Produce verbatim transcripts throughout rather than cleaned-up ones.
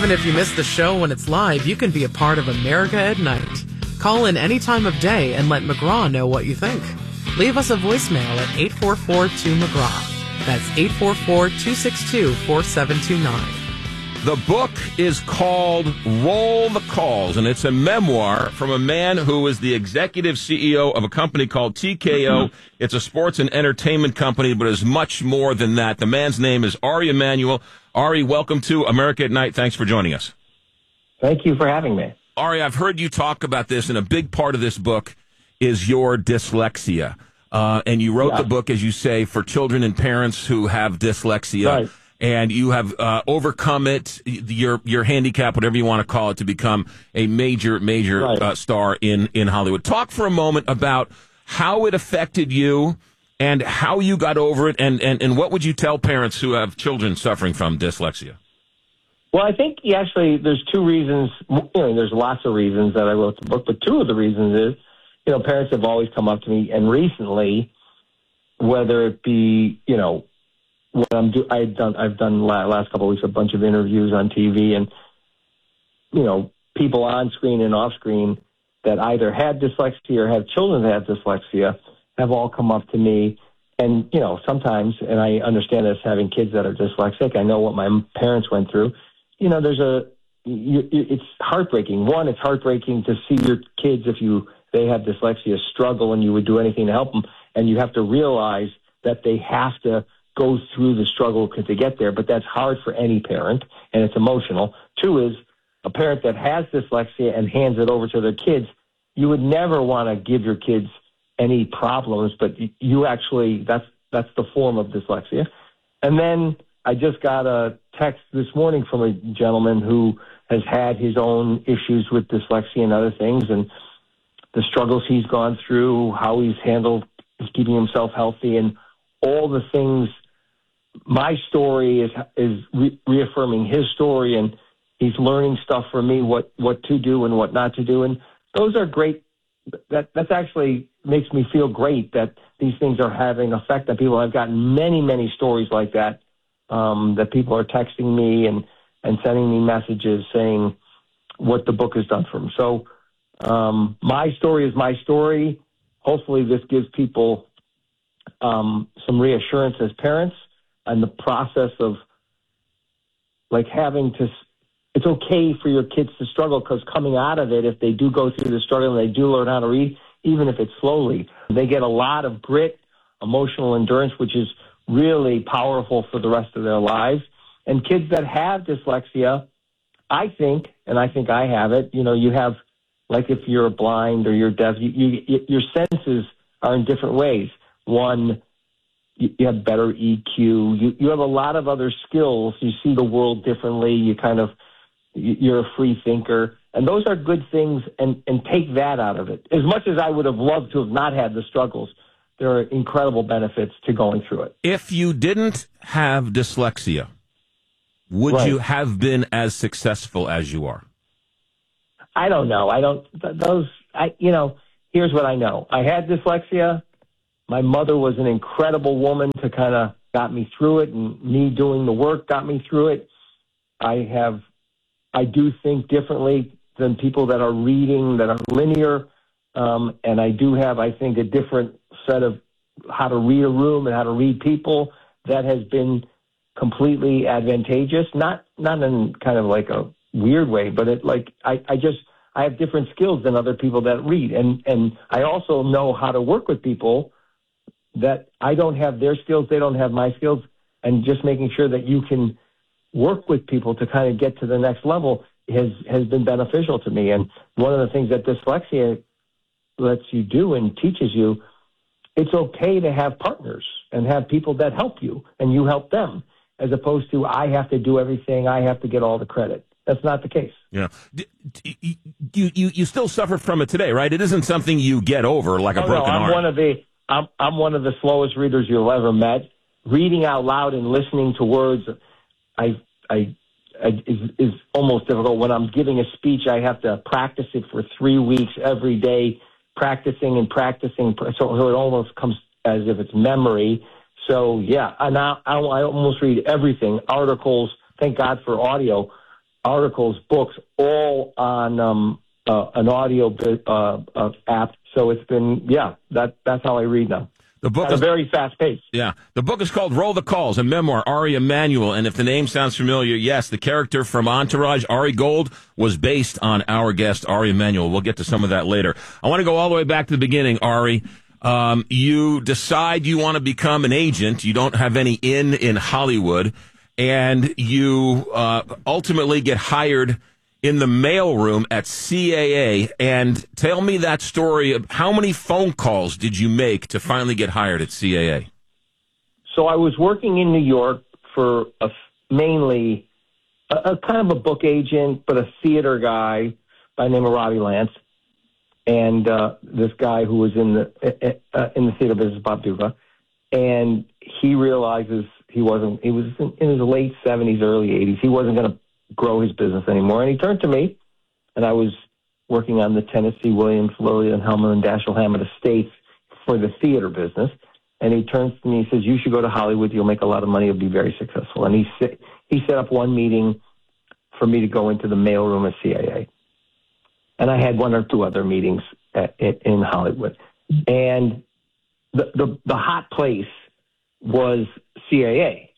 Even if you miss the show when it's live, you can be a part of America at Night. Call in any time of day and let McGraw know what you think. Leave us a voicemail at eight four four two McGraw. That's eight four four, two six two, four seven two nine. The book is called Roll the Calls, and it's a memoir from a man who is the executive C E O of a company called T K O. It's a sports and entertainment company, but is much more than that. The man's name is Ari Emanuel. Ari, welcome to America at Night. Thanks for joining us. Thank you for having me. Ari, I've heard you talk about this, and a big part of this book is your dyslexia. Uh, and you wrote yeah. the book, as you say, for children and parents who have dyslexia. Right. And you have uh, overcome it, your your handicap, whatever you want to call it, to become a major, major right. uh, star in, in Hollywood. Talk for a moment about how it affected you and how you got over it, and, and, and what would you tell parents who have children suffering from dyslexia? Well, I think actually there's two reasons. You know, there's lots of reasons that I wrote the book, but two of the reasons is, you know, parents have always come up to me, and recently, whether it be, you know, what I'm do, I've done, I've done last couple of weeks a bunch of interviews on T V, and you know, people on screen and off screen that either had dyslexia or have children that have dyslexia have all come up to me, and you know, sometimes, and I understand this, having kids that are dyslexic, I know what my parents went through. You know, there's a, you, it's heartbreaking. One, it's heartbreaking to see your kids, if you they have dyslexia, struggle, and you would do anything to help them, and you have to realize that they have to go through the struggle to get there, but that's hard for any parent, and it's emotional. Two is a parent that has dyslexia and hands it over to their kids. You would never want to give your kids any problems, but you actually, that's that's the form of dyslexia. And then I just got a text this morning from a gentleman who has had his own issues with dyslexia and other things, and the struggles he's gone through, how he's handled keeping himself healthy, and all the things. My story is is re- reaffirming his story, and he's learning stuff from me, what, what to do and what not to do. And those are great. That that's actually makes me feel great that these things are having effect on people. I've gotten many, many stories like that, um, that people are texting me and, and sending me messages saying what the book has done for them. So um, my story is my story. Hopefully this gives people um, some reassurance as parents. And the process of like having to, it's okay for your kids to struggle, because coming out of it, if they do go through the struggle and they do learn how to read, even if it's slowly, they get a lot of grit, emotional endurance, which is really powerful for the rest of their lives. And kids that have dyslexia, I think, and I think I have it, you know, you have, like if you're blind or you're deaf, you, you, your senses are in different ways. One, you have better E Q. You, you have a lot of other skills. You see the world differently. You kind of, you're a free thinker. And those are good things, and, and take that out of it. As much as I would have loved to have not had the struggles, there are incredible benefits to going through it. If you didn't have dyslexia, would right. you have been as successful as you are? I don't know. I don't, th- those, I, you know, here's what I know. I had dyslexia. My mother was an incredible woman to kind of got me through it, and me doing the work got me through it. I have, I do think differently than people that are reading, that are linear. Um, and I do have, I think, a different set of how to read a room and how to read people that has been completely advantageous. Not, not in kind of like a weird way, but it like, I, I just, I have different skills than other people that read. And, and I also know how to work with people that I don't have their skills, they don't have my skills, and just making sure that you can work with people to kind of get to the next level has, has been beneficial to me. And one of the things that dyslexia lets you do and teaches you, it's okay to have partners and have people that help you and you help them, as opposed to I have to do everything, I have to get all the credit. That's not the case. Yeah. You, you, you still suffer from it today, right? It isn't something you get over like a oh, broken no, I'm arm. One of the, I'm, I'm one of the slowest readers you'll ever met. Reading out loud and listening to words, I, I, I is, is almost difficult. When I'm giving a speech, I have to practice it for three weeks every day, practicing and practicing. So it almost comes as if it's memory. So, yeah, and I, I, I almost read everything, articles. Thank God for audio. articles, books, all on um, uh, an audio uh, uh, app. So it's been, yeah, that that's how I read now. The book At is a very fast pace. Yeah. The book is called Roll the Calls, a memoir, Ari Emanuel. And if the name sounds familiar, yes, the character from Entourage, Ari Gold, was based on our guest, Ari Emanuel. We'll get to some of that later. I want to go all the way back to the beginning, Ari. Um, you decide you want to become an agent. You don't have any in in Hollywood. And you uh, ultimately get hired in the mailroom at C A A. And tell me that story of how many phone calls did you make to finally get hired at C A A? So I was working in New York for a, mainly a, a kind of a book agent, but a theater guy by the name of Robbie Lance. And uh, this guy who was in the uh, in the theater business, Bob Duva. And he realizes he wasn't, he was in, in his late seventies, early eighties. He wasn't going to grow his business anymore. And he turned to me, and I was working on the Tennessee Williams, Lillian Hellman, and Dashiell Hammett estates for the theater business. And he turns to me and says, you should go to Hollywood. You'll make a lot of money. You'll be very successful. And he, he set up one meeting for me to go into the mailroom at C A A. And I had one or two other meetings at, in Hollywood. And the, the, the hot place was C A A.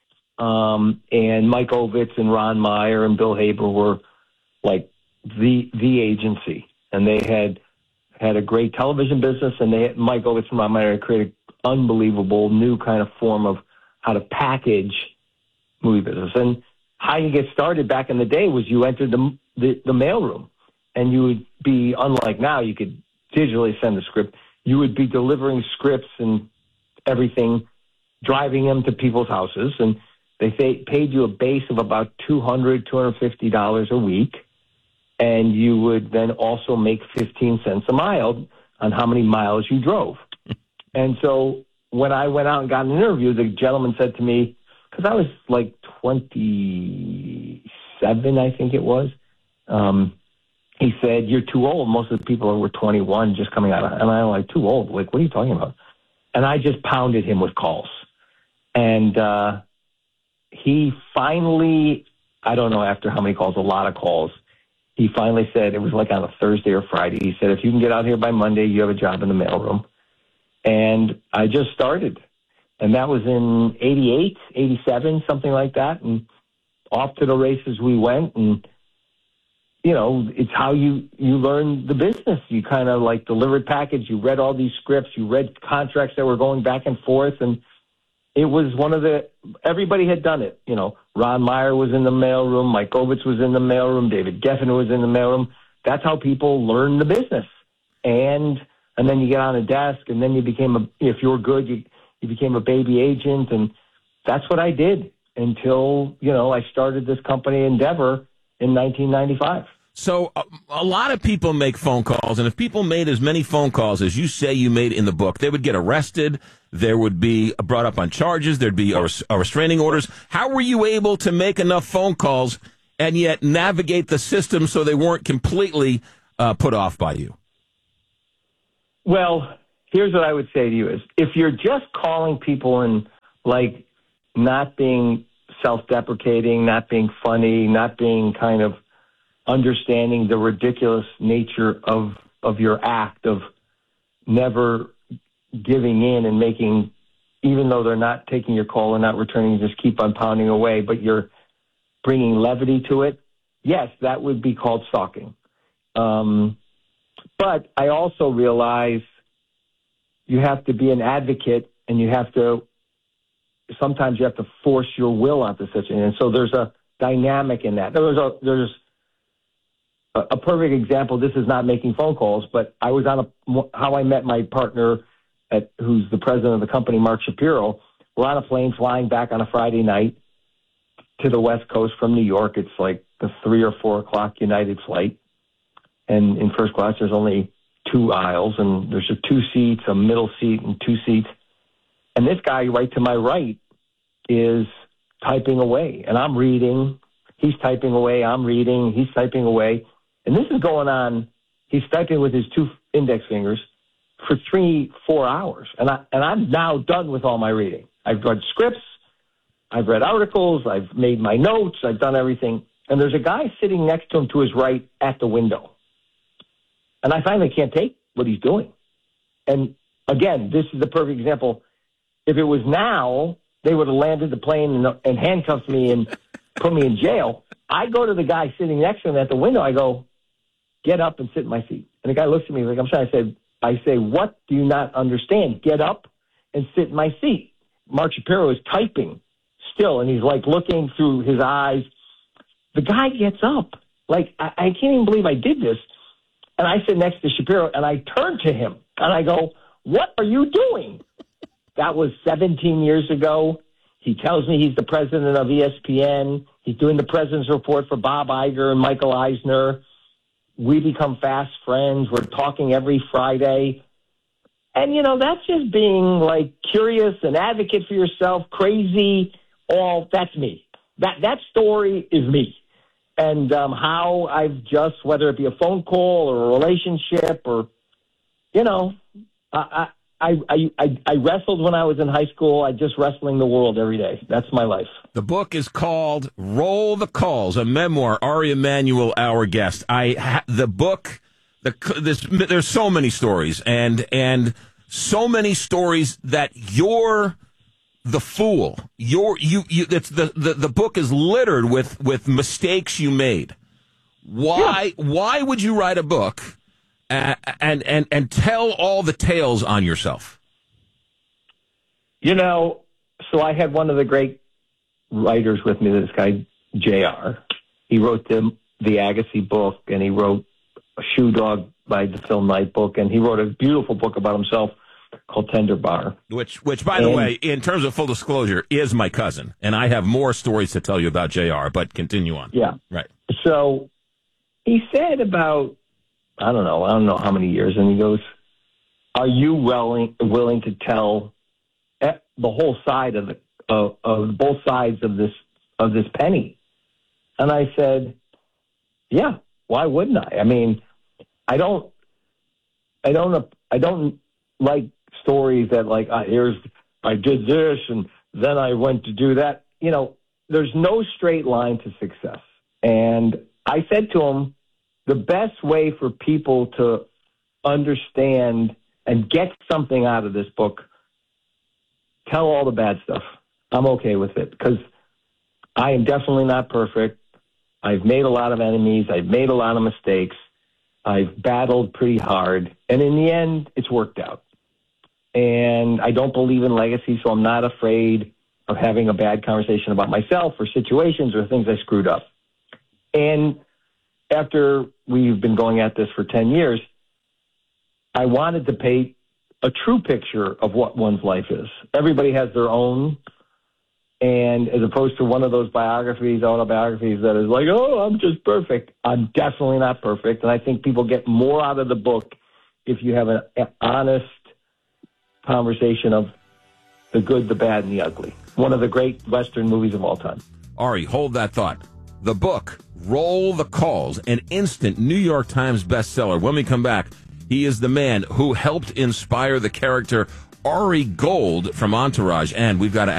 Um, and Mike Ovitz and Ron Meyer and Bill Haber were like the the agency. And they had had a great television business, and they had, Mike Ovitz and Ron Meyer had created an unbelievable new kind of form of how to package movie business. And how you get started back in the day was you entered the the, the mailroom. And you would be, unlike now, you could digitally send the script. You would be delivering scripts and everything, driving them to people's houses. And they paid you a base of about two hundred dollars, two hundred fifty dollars a week. And you would then also make fifteen cents a mile on how many miles you drove. And so when I went out and got an interview, the gentleman said to me, because I was like twenty-seven, I think it was, um, he said, you're too old. Most of the people were twenty-one just coming out. And I'm like, too old? Like, what are you talking about? And I just pounded him with calls. And uh, he finally, I don't know after how many calls, a lot of calls, he finally said, it was like on a Thursday or Friday, he said, if you can get out here by Monday, you have a job in the mailroom. And I just started. And that was in eighty-eight, eighty-seven, something like that. And off to the races we went. And you know, it's how you, you learn the business. You kind of like delivered package. You read all these scripts. You read contracts that were going back and forth. And it was one of the, everybody had done it. You know, Ron Meyer was in the mailroom. Mike Ovitz was in the mailroom. David Geffen was in the mailroom. That's how people learn the business. And, and then you get on a desk, and then you became a, if you were good, you, you became a baby agent. And that's what I did until, you know, I started this company Endeavor in nineteen ninety-five. So uh, a lot of people make phone calls, and if people made as many phone calls as you say you made in the book, they would get arrested. There would be brought up on charges. There'd be a, a restraining orders. How were you able to make enough phone calls and yet navigate the system so they weren't completely uh, put off by you? Well, here's what I would say to you is, if you're just calling people and like not being self-deprecating, not being funny, not being kind of understanding the ridiculous nature of, of your act of never giving in and making, even though they're not taking your call and not returning, just keep on pounding away, but you're bringing levity to it. Yes, that would be called stalking. Um, but I also realize you have to be an advocate, and you have to, sometimes you have to force your will onto such an, and so there's a dynamic in that. There's a, there's a, a perfect example. This is not making phone calls, but I was on a, how I met my partner at, who's the president of the company, Mark Shapiro. We're on a plane flying back on a Friday night to the West Coast from New York. It's like the three or four o'clock United flight. And in first class, there's only two aisles, and there's a two seats, a middle seat, and two seats. And this guy right to my right is typing away, and I'm reading. He's typing away. I'm reading. He's typing away. And this is going on. He's typing with his two index fingers for three, four hours. And, I, and I'm now done with all my reading. I've read scripts. I've read articles. I've made my notes. I've done everything. and there's a guy sitting next to him to his right at the window. And I finally can't take what he's doing. And again, this is the perfect example. If it was now, they would have landed the plane and, and handcuffed me and put me in jail. I go to the guy sitting next to him at the window. I go, get up and sit in my seat. And the guy looks at me like, I'm sorry. I said, I say, what do you not understand? Get up and sit in my seat. Mark Shapiro is typing still, and he's like looking through his eyes. The guy gets up. Like, I, I can't even believe I did this. And I sit next to Shapiro, and I turn to him, and I go, what are you doing? That was seventeen years ago. He tells me he's the president of E S P N. He's doing the president's report for Bob Iger and Michael Eisner. We become fast friends. We're talking every Friday. And, you know, that's just being, like, curious, an advocate for yourself, crazy, all, that's me. That that story is me. And um, how I've just, whether it be a phone call or a relationship or, you know, I, I, I, I, I wrestled when I was in high school. I just wrestling the world every day. That's my life. The book is called Roll the Calls, a memoir. Ari Emanuel, our guest. I ha- the book, the this, there's so many stories, and and so many stories that you're the fool. You're you you. It's the, the the book is littered with with mistakes you made. Why yeah. why would you write a book and and and, and tell all the tales on yourself? You know, so I had one of the great writers with me, this guy, J R. He wrote the, the Agassi book, and he wrote a Shoe Dog by the Phil Knight book, and he wrote a beautiful book about himself called Tender Bar. Which, which, by and, the way, in terms of full disclosure, is my cousin, and I have more stories to tell you about J R, but continue on. Yeah. Right. So he said about, I don't know, I don't know how many years, and he goes, are you willing, willing to tell the whole side of the Of, of both sides of this of this penny? And I said, yeah, why wouldn't I? I mean, I don't, I don't, I don't like stories that like, uh, here's, I did this and then I went to do that. You know, there's no straight line to success. And I said to him, the best way for people to understand and get something out of this book, tell all the bad stuff. I'm okay with it because I am definitely not perfect. I've made a lot of enemies. I've made a lot of mistakes. I've battled pretty hard. And in the end, it's worked out. And I don't believe in legacy, so I'm not afraid of having a bad conversation about myself or situations or things I screwed up. And after we've been going at this for ten years, I wanted to paint a true picture of what one's life is. Everybody has their own. And as opposed to one of those biographies, autobiographies that is like, oh, I'm just perfect. I'm definitely not perfect. And I think people get more out of the book if you have an honest conversation of the good, the bad, and the ugly. One of the great Western movies of all time. Ari, hold that thought. The book, Roll the Calls, an instant New York Times bestseller. When we come back, he is the man who helped inspire the character Ari Gold from Entourage. And we've got to